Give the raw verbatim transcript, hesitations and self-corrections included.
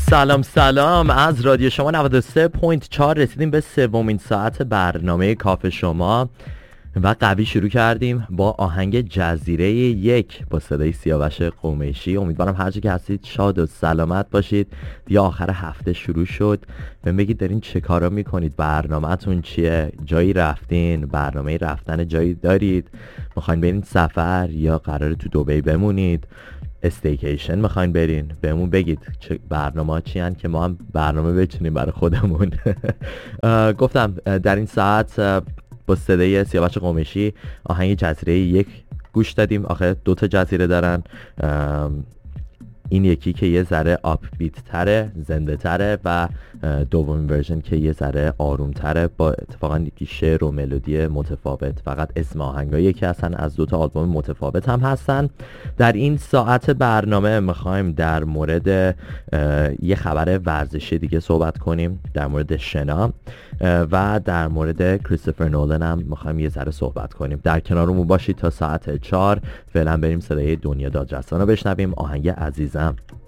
سلام سلام از رادیو شما نود و سه ممیز چهار رسیدیم به سومین ساعت برنامه کافه شما و قوی شروع کردیم با آهنگ جزیره یک با صدای سیاوش قمیشی. امیدوارم هر جا که هستید شاد و سلامت باشید. دیگه آخر هفته شروع شد و بگید دارین چه کارا میکنید، برنامه‌تون چیه، جایی رفتین، برنامه رفتن جایی دارید، میخواین برین سفر یا قراره تو دبی بمونید، استیکیشن میخواین برین، بهمون بگید چه برنامه چی هن که ما هم برنامه بچینیم برای خودمون. گفتم در این ساعت با صدای سیاوش قمیشی آهنگ جزیره یک گوش دادیم. آخه دو تا جزیره دارن، این یکی که یه ذره آپ بیت تره، زنده تره و دومین ورژن که یه ذره آروم تره با اتفاقا یکی شعر و ملودی متفاوت. فقط اسم آهنگایی که هستن از دو تا آلبوم متفاوت هم هستن. در این ساعت برنامه میخوایم در مورد یه خبر ورزشی دیگه صحبت کنیم، در مورد شنا و در مورد کریستوفر نولن هم میخوایم یه ذره صحبت کنیم. در کنارمون باشید تا ساعت چهار. فعلا بریم صدای دنیا دادرسان رو بشنویم، آهنگ عزیزم.